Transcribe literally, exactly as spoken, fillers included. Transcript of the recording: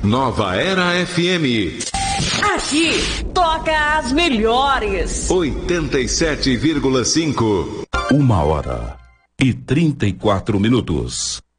Nova Era F M. Aqui toca as melhores. oitenta e sete vírgula cinco. Uma hora e trinta e quatro minutos.